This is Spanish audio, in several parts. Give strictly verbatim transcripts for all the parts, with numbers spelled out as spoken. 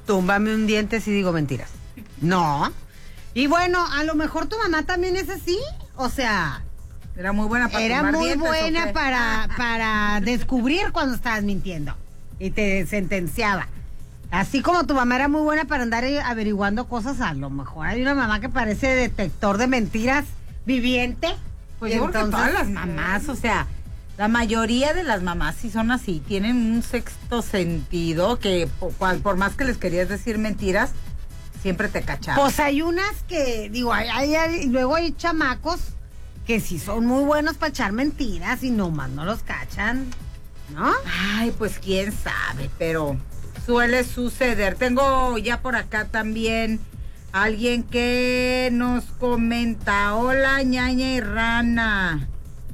túmbame un diente si digo mentiras. No. Y bueno, a lo mejor tu mamá también es así. O sea, era muy buena para Era muy buena para, para descubrir cuando estabas mintiendo. Y te sentenciaba. Así como tu mamá era muy buena para andar averiguando cosas, a lo mejor hay una mamá que parece detector de mentiras viviente. Pues yo creo que todas las mamás, o sea, la mayoría de las mamás sí son así, tienen un sexto sentido que por, por más que les querías decir mentiras, siempre te cachaban. Pues hay unas que, digo, hay, hay, hay, luego hay chamacos que sí son muy buenos para echar mentiras y nomás no los cachan, ¿no? Ay, pues quién sabe, pero suele suceder. Tengo ya por acá también alguien que nos comenta: hola, ñaña y rana.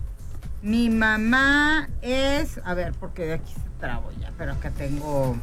Mi mamá es, a ver, porque de aquí se trabo ya, pero acá tengo,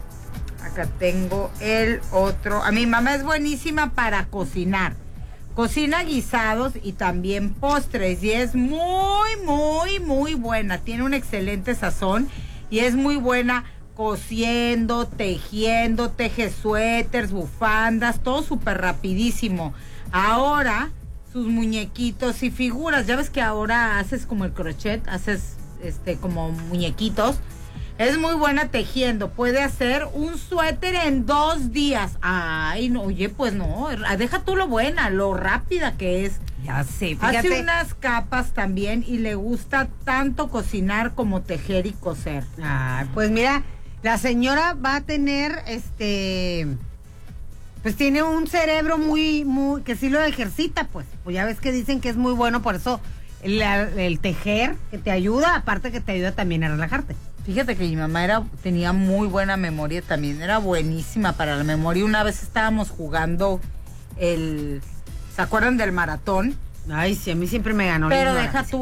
acá tengo el otro. A mi mamá es buenísima para cocinar. Cocina guisados y también postres y es muy, muy, muy buena. Tiene un excelente sazón y es muy buena cosiendo, tejiendo, teje suéteres, bufandas, todo súper rapidísimo. Ahora, sus muñequitos y figuras, ya ves que ahora haces como el crochet, haces este como muñequitos. Es muy buena tejiendo, puede hacer un suéter en dos días. Ay, no, oye, pues no, deja tú lo buena, lo rápida que es. Ya sé, fíjate. Hace unas capas también y le gusta tanto cocinar como tejer y coser. Ah, pues mira, la señora va a tener, este, pues tiene un cerebro muy, muy, que sí lo ejercita, pues. Pues ya ves que dicen que es muy bueno, por eso el, el tejer, que te ayuda, aparte que te ayuda también a relajarte. Fíjate que mi mamá era, tenía muy buena memoria también, era buenísima para la memoria. Una vez estábamos jugando el, ¿se acuerdan del maratón? Ay, sí, a mí siempre me ganó. Pero deja tú